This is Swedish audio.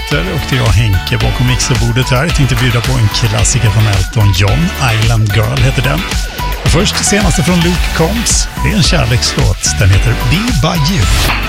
Peter och det är jag Henke bakom mixerbordet här. Jag tänkte bjuda på en klassiker från Elton John. Island Girl heter den. Och först senaste från Luke Combs. Det är en kärlekslåt. Den heter Be By You.